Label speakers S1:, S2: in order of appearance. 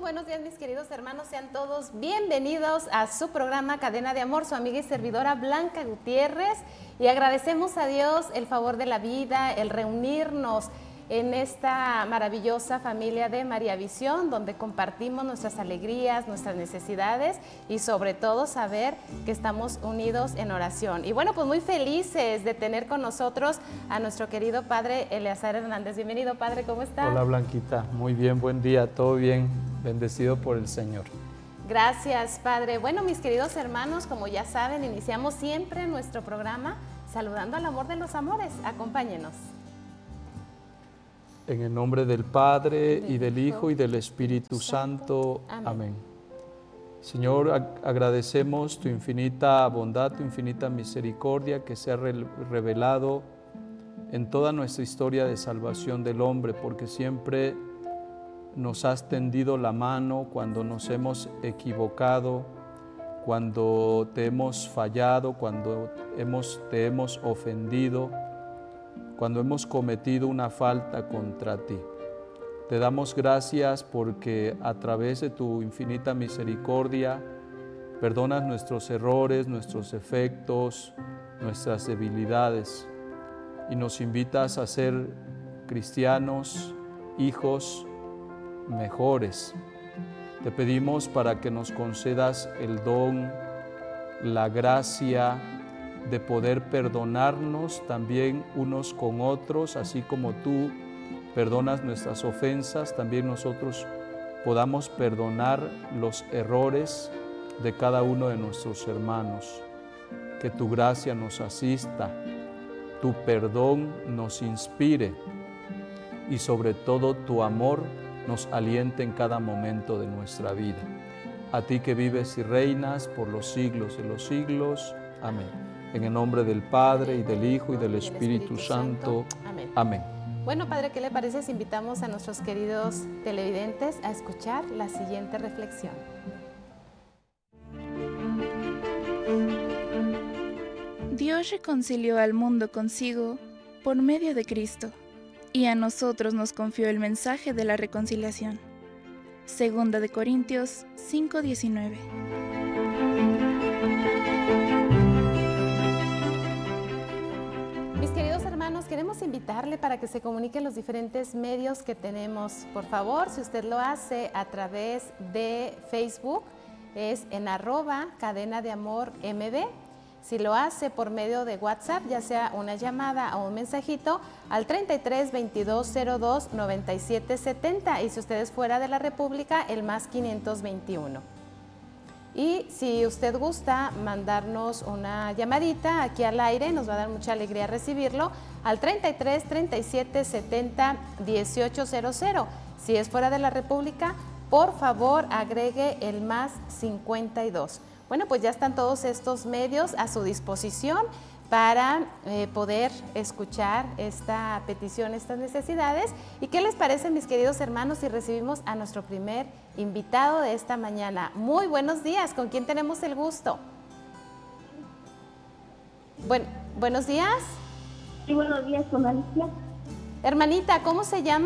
S1: buenos días, mis queridos hermanos, sean todos bienvenidos a su programa Cadena de Amor, su amiga y servidora Blanca Gutiérrez, y agradecemos a Dios el favor de la vida, el reunirnos en esta maravillosa familia de María Visión, donde compartimos nuestras alegrías, nuestras necesidades y sobre todo saber que estamos unidos en oración. Y bueno, pues muy felices de tener con nosotros a nuestro querido Padre Eleazar Hernández. Bienvenido, Padre, ¿cómo está?
S2: Hola, Blanquita, muy bien, buen día, todo bien, bendecido por el Señor.
S1: Gracias, Padre. Bueno, mis queridos hermanos, como ya saben, iniciamos siempre nuestro programa saludando al amor de los amores. Acompáñenos.
S2: En el nombre del Padre, y del Hijo, y del Espíritu Santo. Amén. Señor, agradecemos tu infinita bondad, tu infinita misericordia que se ha revelado en toda nuestra historia de salvación del hombre, porque siempre nos has tendido la mano cuando nos hemos equivocado, cuando te hemos fallado, cuando te hemos ofendido, cuando hemos cometido una falta contra ti. Te damos gracias porque a través de tu infinita misericordia perdonas nuestros errores, nuestros defectos, nuestras debilidades y nos invitas a ser cristianos, hijos mejores. Te pedimos para que nos concedas el don, la gracia de poder perdonarnos también unos con otros, así como tú perdonas nuestras ofensas, también nosotros podamos perdonar los errores de cada uno de nuestros hermanos. Que tu gracia nos asista, tu perdón nos inspire y sobre todo tu amor nos aliente en cada momento de nuestra vida. A ti que vives y reinas por los siglos de los siglos. Amén. En el nombre del Padre, y del Hijo, y del Espíritu Santo.
S1: Amén.
S2: Amén.
S1: Bueno, Padre, ¿qué le parece si invitamos a nuestros queridos televidentes a escuchar la siguiente reflexión?
S3: Dios reconcilió al mundo consigo por medio de Cristo, y a nosotros nos confió el mensaje de la reconciliación. Segunda de Corintios 5:19.
S1: Mis queridos hermanos, queremos invitarle para que se comunique en los diferentes medios que tenemos. Por favor, si usted lo hace a través de Facebook, es en @cadenadeamormb. Si lo hace por medio de WhatsApp, ya sea una llamada o un mensajito, al 33 22 02 97 70. Y si usted es fuera de la República, el más 521. Y si usted gusta mandarnos una llamadita aquí al aire, nos va a dar mucha alegría recibirlo, al 33 37 70 1800. Si es fuera de la República, por favor agregue el más 52. Bueno, pues ya están todos estos medios a su disposición para poder escuchar esta petición, estas necesidades. ¿Y qué les parece, mis queridos hermanos, si recibimos a nuestro primer invitado de esta mañana? Muy buenos días, ¿con quién tenemos el gusto? Bueno, buenos días.
S4: Sí, buenos días, con Alicia.
S1: Hermanita, ¿cómo se llama?